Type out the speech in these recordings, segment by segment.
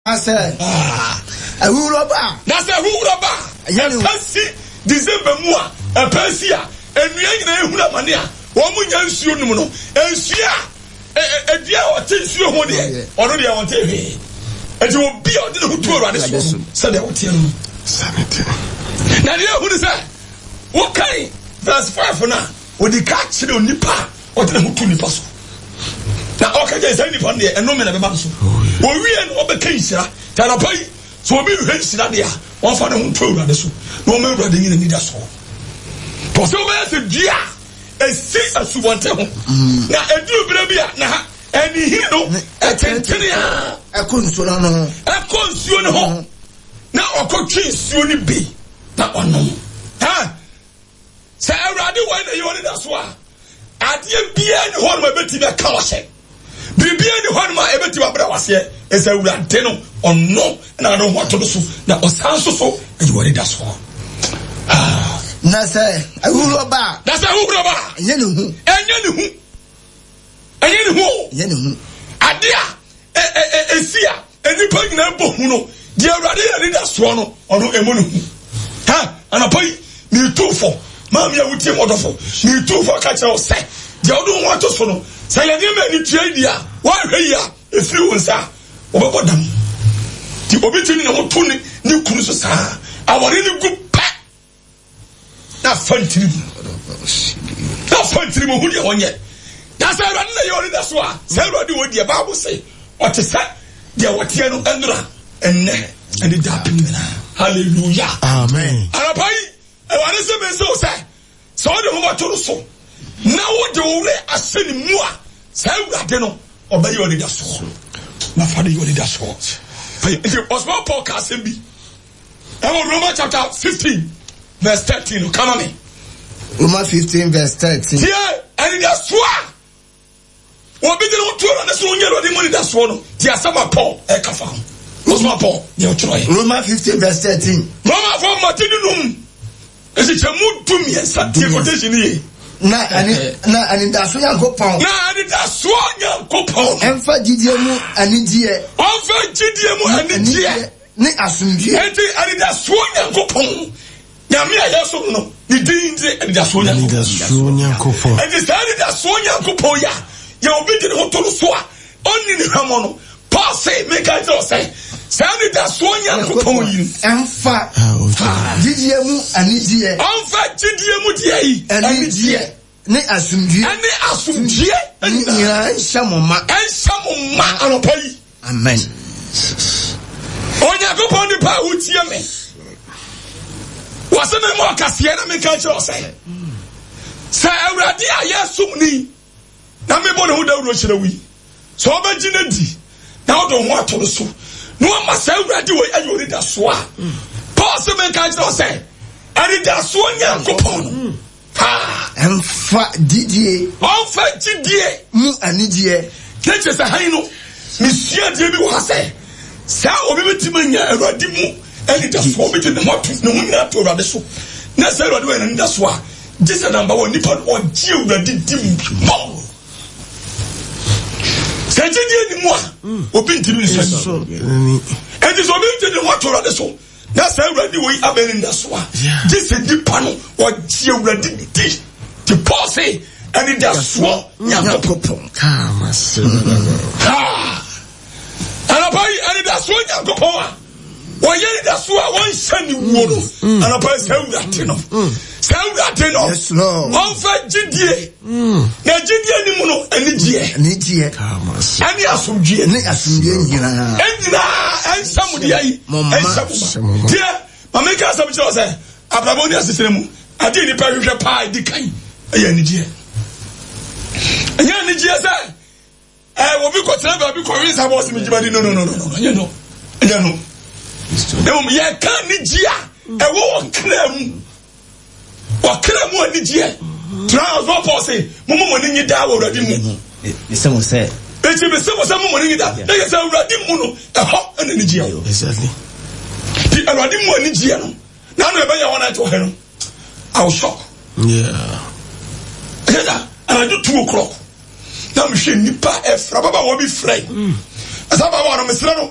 I said, I will rubber. That's a rubber. Percy, December Moa, a Persia, and Yana Mania, woman youngs you know, and Sia, a dear or things you want already I want to hear. And you will be on the tour on this one. Said I will tell you. Now, you know who is that? Okay, verse 5 for now. With the catch on Nipa or the Hutunipaso. Now, okay, there's anyone there, and no man ever answer. We are over case, Tanapai, so we will raise Nadia, one for them told us. No man running in the need us all. For so there's a dear, a sister who want to. Now, a dear baby, now, and he know a centennial, a consolano, a consolano. Now, a coaching soon be that one. Huh? Say, I rather why you wanted us one. At the end, one will be to the caution. Bibiani one my able to was here is a radeno or no, and I don't want to do so. Now, was so, and you wanted us one. Nasa, I will rubber. That's a rubber. Yenu, Adia, a seer, and you put in a book, dear Radia, that's one or no emonu. Ha, and I pay me too for. Mammy, I would tell wonderful. Me too for catch our say. You don't want us for no. Say, I never any idea. Why here? If you was that, over them. The obituary of Tony, new cruises. I want any good pack. Not fun to you. Not fun to you, who you want yet. That's how I run the only that's why. Say what do what the Bible say. What is that? There what you know, and the dapping. Hallelujah. Amen. And I want to say, so I don't want to so. Now what do we ascend more? Say that you know, obey your leadership. My father, your leadership. It was more podcast and be. Romans chapter 15, verse 13. Come on me. Romans 15, verse 13. Yeah, and that's why. What be the tour on the soon yellow the money that's one. Dear Summer Paul, a kafam. Osman Paul, you try. Romans 15, verse 13. Roma from Martinum. Is it a mood to me and Santi quotation here? Na ani da so yanko pon. Na ani da so yanko pon. Emfa gidie mu ani die. Emfa gidie mu ani die. Ni asumdie. Enti ani da so yanko pon. Nyame ayeso no. Ni dinze ani da so yanko pon. Enti sa ani da so yanko pon ya. Ya obi de ho to so a. Oni ni hamo no. Paul say make I just say. Sa ani da so yanko pon yi. Emfa gidie mu ani die. Emfa gidie mu die yi. Ani die. Ne asumdie. Ani asumdie. Ani nshamoma. Nshamoma anopai. Amen. Onya go pon the pa utie me. Wase me mo akasie na me ka che osai. Sa awrade ayesum ni. Na me bo ne ho dawro chira wi. So obagina di. Na wo do ho ato so. No ma sa awrade wo ayo ri da so a. Paul se me ka che osai. Ani da so nya go pon. Emfa didie. Emfa didie. Mu ani die. Keche sa han no. Misia die bi wo ase. Sa obi betimanya awrade mu. Ani da so obi de mo to no nya to awrade so. Na sa awrade wo ani da so a. This number one nipa o die awrade dim. Sa didie ni mu a. Obi ntimi so. Enti so obi de mo to awrade so. That's already we have been in the swamp. This is the panel or you already did. The posse and in the swamp. And I buy and that's what you go on. Why, that's what one sunny wood. And I buy that enough. Sound that enough. Yes, Lord. One fat GDA. Now, GDA, and the GA. And the Asum G. And somebody, dear, my make us some choice. Abrabonia system. I didn't pay your pie, the kind. A Yanijia. A Yanijia, sir. I will be content because I was in the body. No. You know. Ya can't need Gia. I won't claim. What can I want the Gia? Trials what posse. Mumma when you die already. Someone said. It's if someone when you die. They say already mono. A hot and the Gia. Exactly. The already more in Gia. Now I want to her. I was shocked. Yeah. And I do 2 o'clock. Now I'm sure Nipa F. Rababa will be free. As I want to Miss Lano.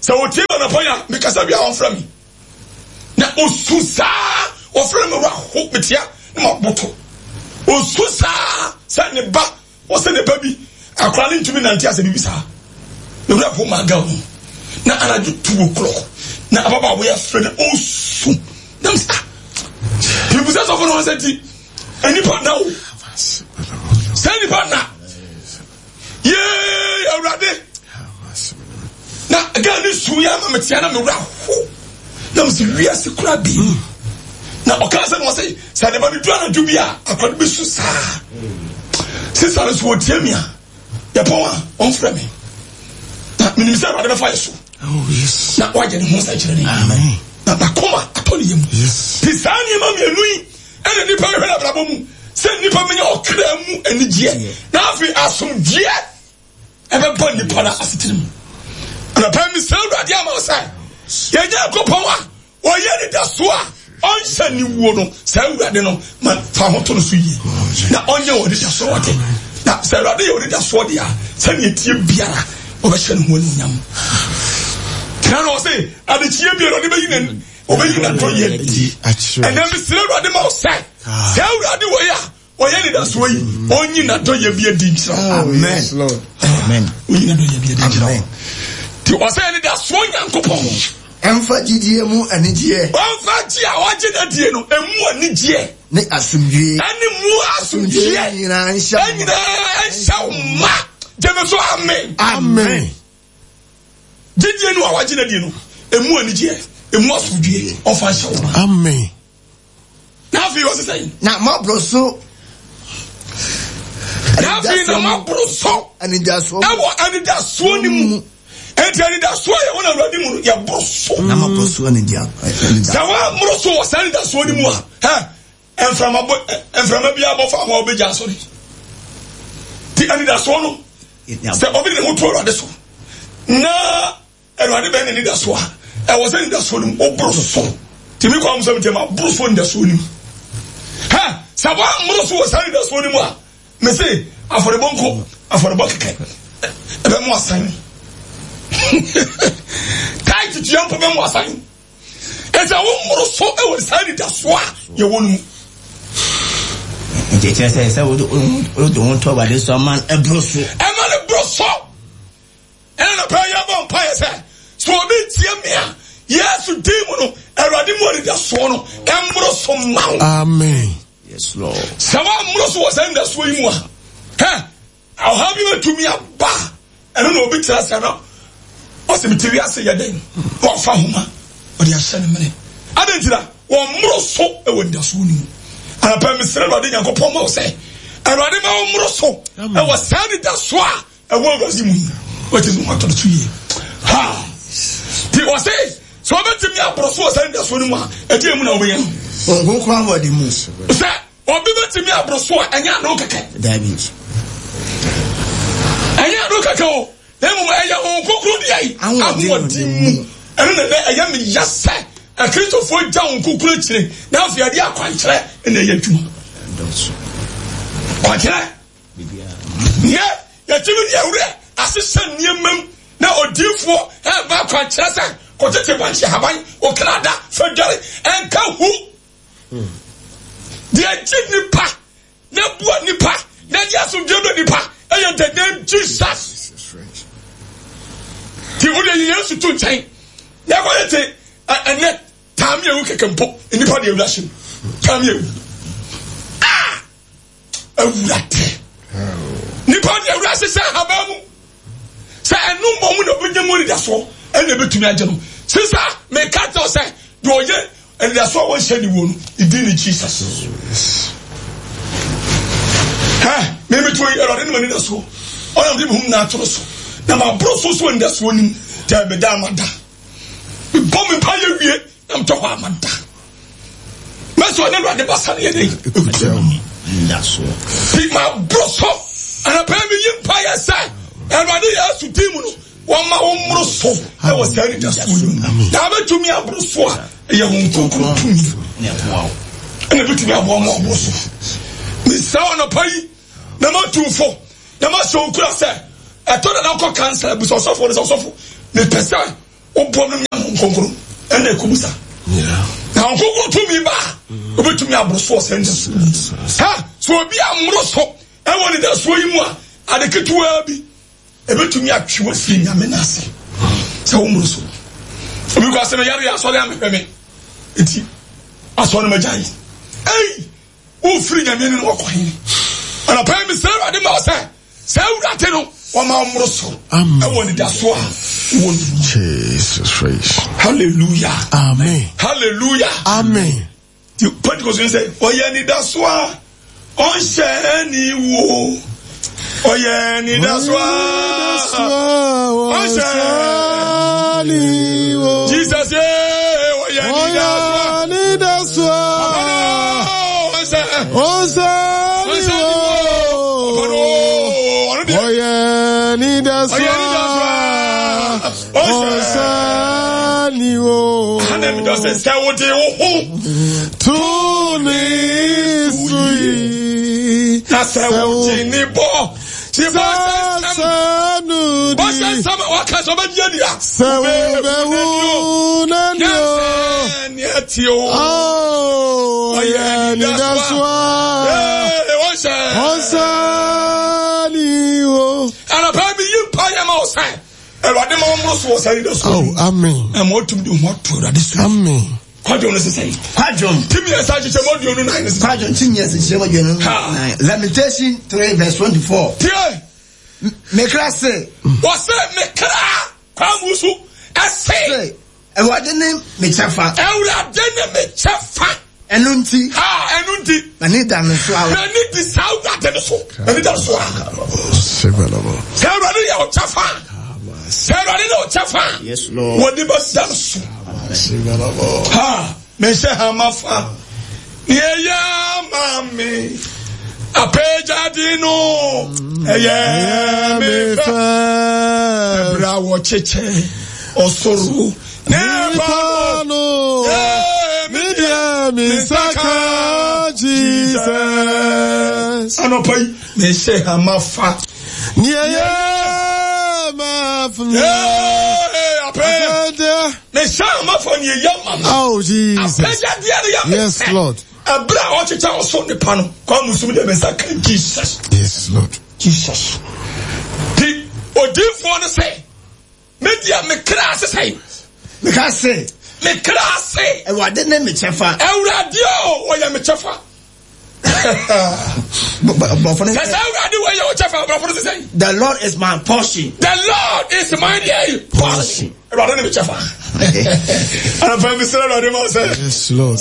So what you na poya because of your from me. Na osusa ofre me wa ho metia na maboto. Osusa say ne ba o say ne ba bi akwala ntumi na ntia se bi sa. Me wura po maga ho. Na anaju 2 o'clock. Na ababa we afre osu. Na msa. People say so for no say any part now. Say any part now. Yeah, already. Na again this suya ma metiana me wura ho. Na msi wiase kura bi. Na okasa no say ne ba bi do na dubia akwado bi su sa. Sister so otiamia. Ya pon on frɛ me. Na minimisa ba de fa yeso. Oh yes. Na waje ne ho sa kire ni. Amen. Na bakoma atoni yem. Yes. Pisani ma me lui. Ene ni pa hwela brabo mu. Se ni pa me okra mu anigye. Na afi asomdie. Ebe bon ni pa na asitirim. Na pa mi se urade ama say. Ye nya kopon a oye ni da so a onse ni wuo no se urade no ma fa ho to no so yi. Na onye wo di da so wate. Na se urade ye wo di da so dia. Se ni tie biara obehye no ho ni nyam. Can say, I did you be on the beginning? Obey that to ye. And then Mr. Roddy Mouse said, tell Roddy Waya, or any that's way, only not to ye be a dinner. Amen, Lord. Amen. We not to be a dinner. To was any that's one young coupon. And for GDMU and Nidia. Oh, Fatia, watching at the end, and more Nidia. Ne Asumji, and more Asumji, and shall ma. Jemeso, amen. Amen. Did you know what you did? Emu anije, emu asudie, ofa shawo. Amen. Now fi was saying. Na ma broso. Now fi na ma broso. Ani daso. Ani daso ni mu. Enti ani daso ya wona awrade mu ya broso. Na ma broso ani dia. Sawa broso was ani daso ni mu a. Ha. Enframa bia bofa ma obeja so ni. Ti ani daso no. Se obi ne ho to awrade so. Na Erwade ben ni da so a e wo se ni da so ni obroso timi kwa mso mtema broso ni da so ni ha sabo broso wo sa ni da so ni mu a me se aforebonko keke e be mu asan kai ti yam po be mu asan e za wo broso e wo sa ni da so a ye wonu je se wo do to ba de so man e broso and a prayer bomb pie say so be tiamia yes demon erade mo ni da so no embro so maw amen yes lord sama mro so was in da so yi mu ha I'll have you to me aba and no obi tira say no o se mitiri ase ya den o fa homa o de ahye ne mene adentira wo mro so e wo da so ni ana pa mi sere erade Nyankopon mo say erade ma wo mro so e wo sani da so a e wo awrade mu what is what to do here? Ha! He was saying, so bet me a broso send us one more. A dear moon over you. Oh, go come with the moose. Sir, or be bet me a broso and ya no cake. That means. And ya no cacao. Then I am conclude. I want him. And then I am just said a Christopher down cuckoo. Now, if you are there, quite clear in the year. Quite clear. Yeah, you're doing your assistant niemem na odifo e ba kwa kyeresa ko tete banche haban o Canada federal enka hu dia nipa na bua nipa na dia so jedo nipa e ye the name Jesus ti wo de Yesu to nchen ya ko yete ene tam ye wu kekempo nipa de ewlashim tam ye awurate nipa de ewlashim sa haban say enu mo mu no benyamori da so ene betumi agye no sisa me ka to say do oye ene da so won hye ni wo no idi ni Jesus ha me me to erode ni mani da so onam di hum na atoro so na ma bro so nda so ni ta be da amada me bom me pa ye wie na mto kwa amada me so ne do de basane ye dey nda so bi ma bro so ana pa me yim pa ye say everybody has to team no one ma umro so e was saying just na be to me abro so e won kokoro ne wow e be to me abo mo abro so me saw na pai na ma tufo na ma so kura say e to na ko cancer bu so for me pesa Obom no nkonkoro ene kubusa na nkonkoro to mi ba obetumi abroso sense ha so obi amroso e woni da so yi mu a adeketuwa bi ebetumi atwe fi nyame na ase se wo mroso obi kwa se me yare asole amepeme enti asole majai o free nyame no wakɔhene ana pa mi se ade ma se urate no o ma mroso e woni da so a Jesus Christ. Hallelujah. Amen. Hallelujah. Amen. The Pentecost say, "Oyeni daswa, onsheni wo, oyeni daswa, onsheni wo." Jesus say, "Oyeni daswa, onsheni wo, oyeni daswa." Osaniwo Hanem does say what you to me sweet Nasawti bo Sanu Basa sama wakaso badia Sawu Nanyo Oh Oyeni daswa Osaniwo Ana baby you payama osai Oh, amen. I'm what to do what to this. Amen. Kwajon is saying. Kwajon. Tim years I just want you know 9. Kwajon 10 years is what you know. Lamentation 3 verse 24. Mekra say. What say Mekra? Kwamusu. I say. E wa de ne mechafa. E wa de ne mechafa. Enunti. Enunti. Mani da me so awo. Mani di sao da de so. Mani da so. Sevelabo. Sevelabo ya chafa. Yes, Lord. What the bus dance? Ha, Mesha Hamafa. Yeah, mammy. A page I didn't know. Yeah, me, Bravo Cheche, Osoro. Never know. Yeah, Misaka, Jesus. Anopai, Mesha Hamafa. Yeah. Oh, Jesus. Yes, Lord. Jesus. Yes, Lord. Jesus. The Odifon say, Media Mekras say, Mekras, and what didn't me chefa? El Radio, or Yamechafa. The Lord is my portion. The Lord is my portion. Yes, Lord.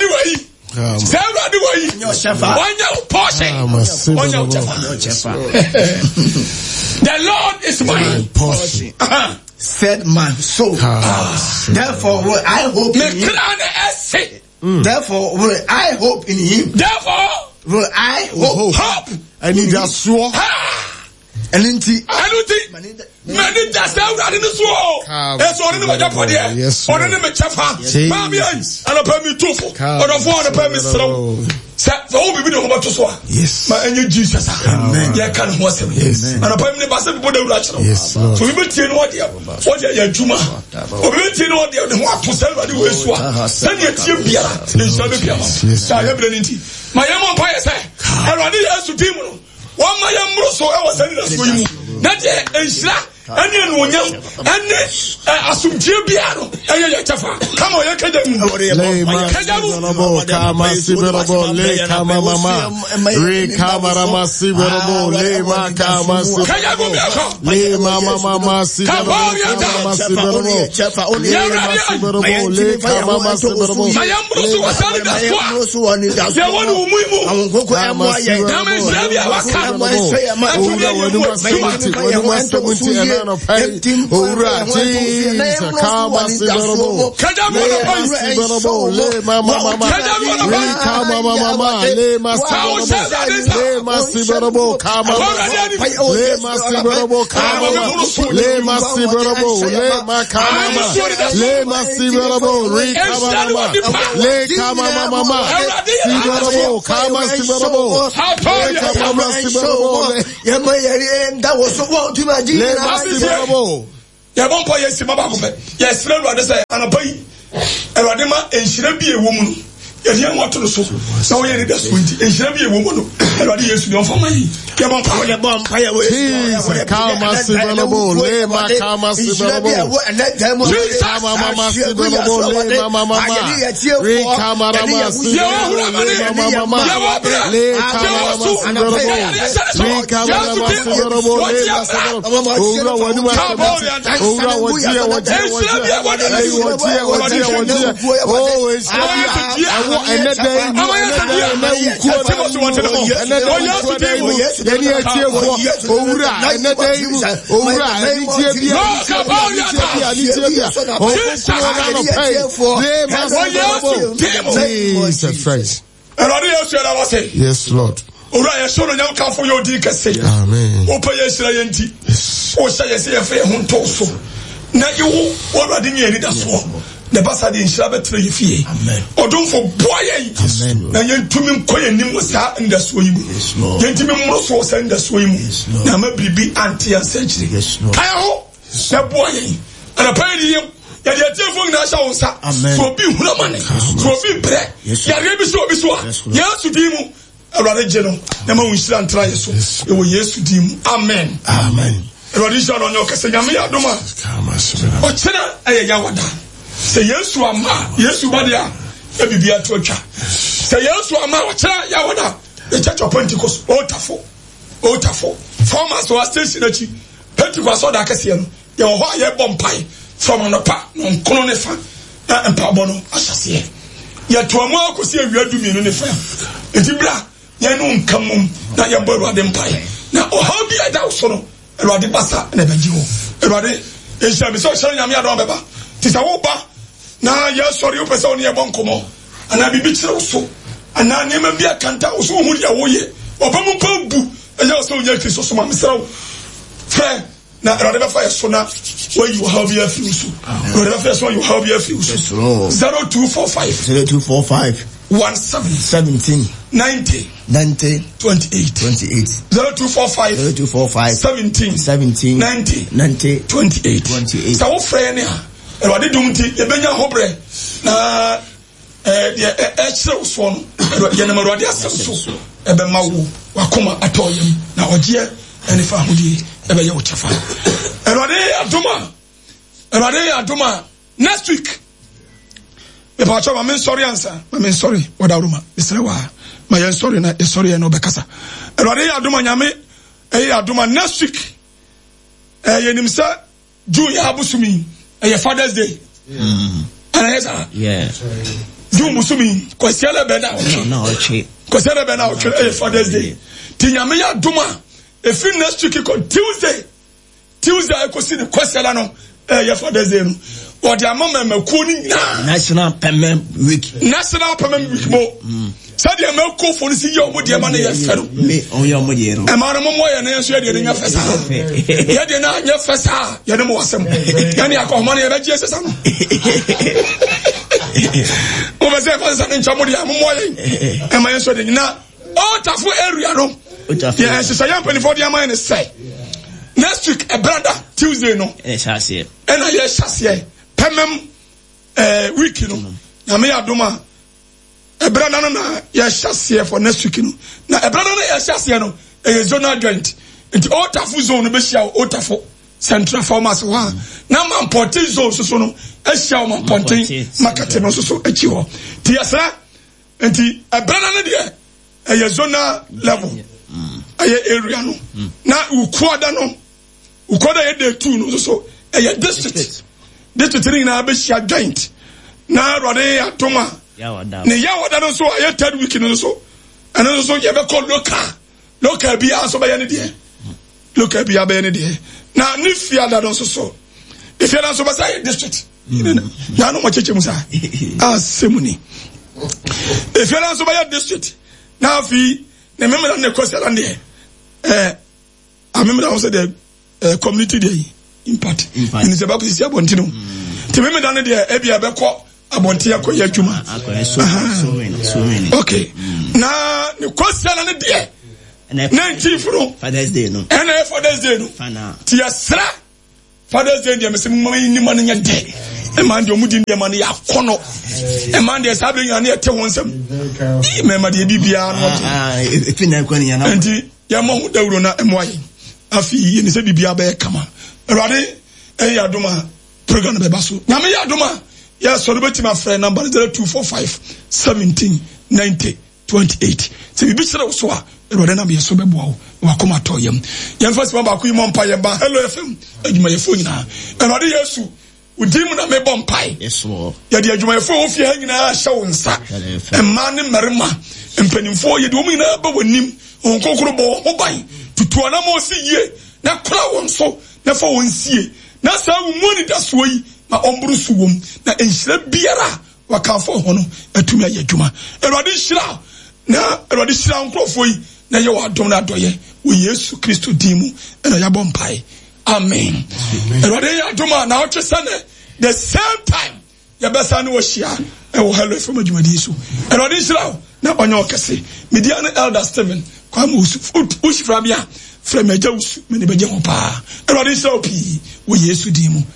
The Lord is my portion. Said my soul. Therefore, will I hope in him. Therefore, will I hope in him. Therefore, will I hope. I need that swore. Enunti. Many just out in the swore. That's all in the Japan. Yes, or in the Chafa. Fabians, and a permit to for the phone, a permit slow. Set for all we know about to swore. Yes. My angel Jesus. Amen. Yeah, can was him. Yes. And a permit basket put the rational. Yes. So we will tell what you are Juma. We will tell what you want to sell what you will swore. Send your team beer. Yes. I have been in my empire say, I already has to demon. One my so I was sending us for you. That is and then when you and assume Jibiano, and you come on, you can do ya bon pa yesi maba ko fe yes na Awurade say anapai Awurade ma enhira bi ewo mu no ya dia wato no so na wo ye ne da so nti enhira bi ewo mu no Awurade Yesu de onfa mai ya bon pa ya wo kama sibalabo le ma kama sibalabo mama sibalabo le mama re kama rama sibalabo mama le kama sibalabo re kama rama sibalabo le ora wani ma ora wajia oh yes, Lord. Ora so no nyam ka for your di kase. Amen. O pa yesira yenti. O sha yesi ye fe ho nto so. Na ye wo Awurade nye ni da so. The basa di nshira betre ye fie. Amen. Odon for boye. Amen. Na yentumi nkoye nim sa nda so yi mu. Yentumi mmro so sa nda so yi mu. Na ma bibi anti ansechire. Yes, Lord. Kai ho. Na boye. Ana pa yi yem. Ya di atefo na sha wonsa. So bi huna mane. So bi bre. Ya re bi so obi so a. Yesu di mu. Awurade je no. Na ma wonshira ntra ye so. E wo Yesu di mu. Amen. Amen. Awurade sha no nyo kase nyame ya doma. O chena aye ya wada. Se Yesu ama Yesu badia e bibia to twa se Yesu ama o kira ya wada the church of Pentecost otafo formers was station achi Pentecost so da kase no ye ho aye bompai from anopa no nkono ne fa na empabo no asase ye to amu akosi awiadu mi no ne fa etibra ye no nkamum na ye bo Awurade mpai na o ha bi ada so no Awurade basa na beji ho Awurade e sha mi so sha nyame adon beba tisa wo ba na ya sorry o pese oni e bon komo ana bibi kire so ana nyema bi akanta o so hu ya wo ye obamu pa bu e ya so nya Kristo so ma misra frɛ na Awurade ba fa ye so na where you have your feel so Awurade ba fa so you have your feel so 0245 17 90 28 0245 17 90 28 sa wo frɛ ne ha Awurade dumti e benya hobre na kire so no ye na Awurade asem so e be ma wo wakoma atoyem na ogie ene fa hodi e be ye wo chafa Awurade adoma next week me pa choma men sorry answer men sorry wada ruma isre wa ma ye sorry na e sorry no be kasa Awurade adoma nyame adoma next week ye nimsa June ya abusumi a Father's Day. Yeah. You Musumi, Kwesiala Bena, no, Kwesiala Bena, a Father's Day. Tinyamia Duma, a few next week on Tuesday, I could see the Kwesialano, a Father's Day. What the moment National Payment Week more. Sadia Melko for the CEO with your money. I'm on a more and answer in your face. Yadina, your face, Yanamosam. Yania call money about Jesus. Over there, and Chamodia, am I answering now? Oh, Tafu area. Yes, I am 24 years mine say. Next week, a brother, Tuesday, no. And I yes, Pemem week, you know. Yamia Duma. A brother na ya chassis for next week no na a brother na ya chassis no e zonal joint into Otafu zone be shia Otafu central farmers wa na man porting zone so no e shia man porting market no so echi ho ti yasra enti a brother na de e zonal level e area no na ukwada ye de two no so e district na be shia joint na rode atoma ne ya wada no so aye third week no so and no so ye be call local bi aso be ye ne de local bi abe ne de na ni fia da no so if you so be say district ya no mo cheche musa asemuni if you so be district na fi ne memela ne kwesela ne amemela so the community day impact in se ba ko sia bontino ti memela ne de e bia be ko abonti akoye adwuma okay na ne kwesela ne de 19 Father's Day no Father's Day no ti asra Father's Day dia me se mama ni ma nya de e man de omudi ndi ma ya kono e man de sabe nya na ete won sam e me ma de bibia no e fina ko ni ya na anti ya mo hu dawuro na emoye afi ye ni se bibia ba kama erade e ya doma program be baso nya me ya doma ya so do beti ma friend number 0245 17 90 28 se bibi sere so a erade na be so be boa wa koma to yam yam first one ba ku mo mpa ye ba hello fm adwuma ye fo nyina erade yesu udim na me bompai yeso ya de adwuma ye fo ofie ha nyina hye wo nsa emma ne merima empanimfo ye de omu nyina ba wanim onkokoro bo ho ban tutu na mo si ye na kora won so na fa won sie na sa wo mu ni da so yi ma omburu su wom na enhyira biara wakanfo ho no atumi aye adwuma erade hyira na erade hyira nkrofo yi na ye wa dom na doye wo Yesu Kristo dimu na ya bompai amen erade ya doma na o twesane the same time ya besa ne wo hia e wo hello from adwumadi so erade hyira na onye okese median elder Stephen kwa mo usifra bia from eja usu me ne beje ho pa erade hyira opi wo Yesu dimu